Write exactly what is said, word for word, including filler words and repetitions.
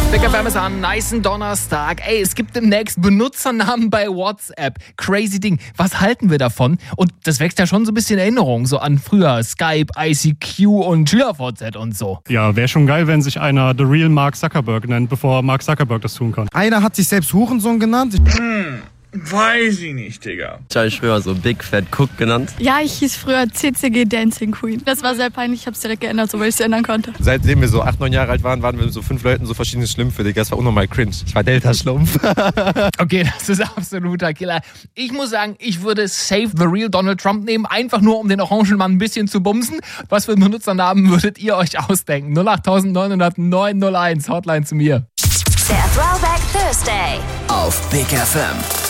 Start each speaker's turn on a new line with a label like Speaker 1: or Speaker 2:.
Speaker 1: Big F M ist am nicen Donnerstag. Ey, es gibt demnächst Benutzernamen bei WhatsApp. Crazy Ding. Was halten wir davon? Und das wächst ja schon so ein bisschen Erinnerung, so an früher Skype, I C Q und SchülerVZ und so.
Speaker 2: Ja, wäre schon geil, wenn sich einer The Real Mark Zuckerberg nennt, bevor Mark Zuckerberg das tun kann.
Speaker 3: Einer hat sich selbst Hurensohn genannt.
Speaker 4: Hm, weiß ich nicht, Digga.
Speaker 5: Ich habe früher so Big Fat Cook genannt.
Speaker 6: Ja, ich hieß früher C C G Dancing Queen. Das war sehr peinlich, ich habe es direkt geändert, so weil ich es ändern konnte.
Speaker 7: Seitdem wir so acht, neun Jahre alt waren, waren wir mit so fünf Leuten so verschiedenes Schlimm für dich. Das war unnormal cringe. Ich war Delta-Schlumpf.
Speaker 1: Okay, das ist absoluter Killer. Ich muss sagen, ich würde Save the Real Donald Trump nehmen, einfach nur um den Orangenmann ein bisschen zu bumsen. Was für Benutzernamen würdet ihr euch ausdenken? null acht neun null null neun null eins, Hotline zu mir.
Speaker 8: Der Throwback Thursday
Speaker 9: auf Big F M.